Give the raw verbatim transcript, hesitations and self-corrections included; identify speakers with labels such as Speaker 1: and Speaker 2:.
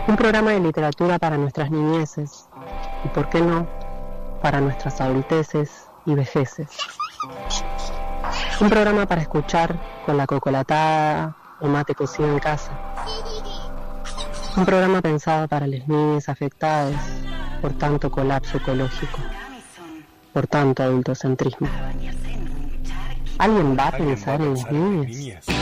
Speaker 1: Un programa de literatura para nuestras niñeces y, por qué no, para nuestras adulteces y vejeces. Un programa para escuchar con la cocolatada o mate cocido en casa. Un programa pensado para las niñas afectadas por tanto colapso ecológico, por tanto adultocentrismo. ¿Alguien va a pensar en las niñas?